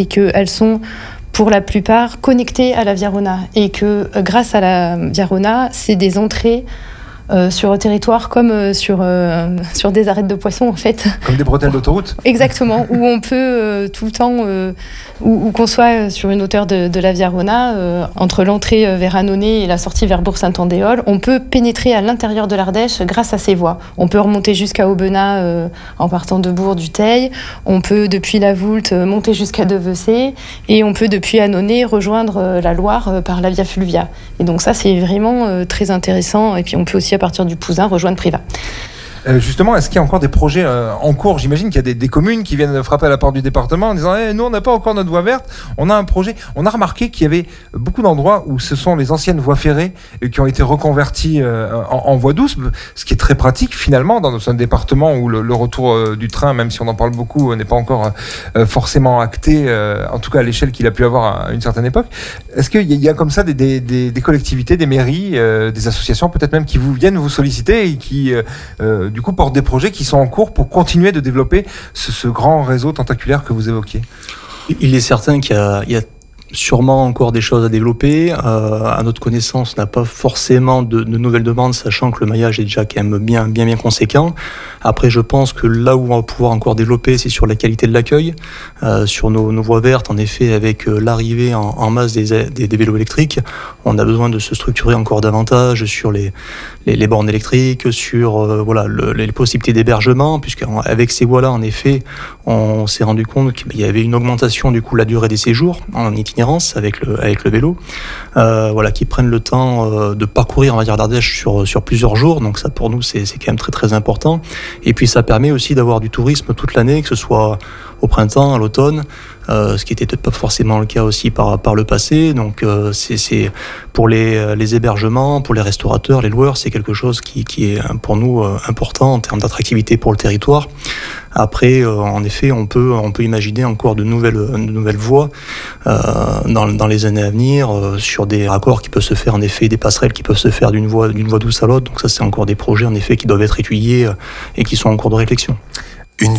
c'est qu'elles sont pour la plupart connectées à la Via Rona et que grâce à la Via Rona, c'est des entrées sur le territoire comme sur des arêtes de poissons en fait. Comme des bretelles d'autoroute. Exactement, où on peut tout le temps, où qu'on soit sur une hauteur de la Via Rona, entre l'entrée vers Annonay et la sortie vers Bourg-Saint-Andéol, on peut pénétrer à l'intérieur de l'Ardèche grâce à ces voies. On peut remonter jusqu'à Aubenas en partant de Bourg du Teil, on peut depuis la Voulte monter jusqu'à Devecé et on peut depuis Annonay rejoindre la Loire par la Via Fulvia. Et donc ça c'est vraiment très intéressant et puis on peut aussi à partir du Pouzin rejoindre Privas. Justement, est-ce qu'il y a encore des projets en cours ? J'imagine qu'il y a des communes qui viennent frapper à la porte du département en disant nous on n'a pas encore notre voie verte, on a un projet. On a remarqué qu'il y avait beaucoup d'endroits où ce sont les anciennes voies ferrées qui ont été reconverties en voies douces, ce qui est très pratique finalement dans un département où le retour du train, même si on en parle beaucoup, n'est pas encore forcément acté, en tout cas à l'échelle qu'il a pu avoir à une certaine époque. Est-ce qu'il y a comme ça des collectivités, des mairies, des associations peut-être même qui viennent vous solliciter et qui du coup portent des projets qui sont en cours pour continuer de développer ce grand réseau tentaculaire que vous évoquiez? Il est certain qu'il y a sûrement encore des choses à développer. À notre connaissance, on n'a pas forcément de nouvelles demandes, sachant que le maillage est déjà quand même bien conséquent. Après, je pense que là où on va pouvoir encore développer, c'est sur la qualité de l'accueil, sur nos voies vertes. En effet, avec l'arrivée en masse des vélos électriques, on a besoin de se structurer encore davantage sur les bornes électriques, sur les possibilités d'hébergement, puisqu'avec ces voies-là, en effet, on s'est rendu compte qu'il y avait une augmentation du coup la durée des séjours en itinérance avec le vélo, qui prennent le temps de parcourir, on va dire, l'Ardèche sur plusieurs jours. Donc ça, pour nous, c'est quand même très très important. Et puis ça permet aussi d'avoir du tourisme toute l'année, que ce soit au printemps, à l'automne, ce qui était peut-être pas forcément le cas aussi par le passé. Donc c'est pour les hébergements, pour les restaurateurs, les loueurs, c'est quelque chose qui est pour nous important en termes d'attractivité pour le territoire. Après, en effet, on peut imaginer encore de nouvelles voies dans les années à venir, sur des raccords qui peuvent se faire, en effet, des passerelles qui peuvent se faire d'une voie douce à l'autre. Donc ça, c'est encore des projets, en effet, qui doivent être étudiés et qui sont en cours de réflexion.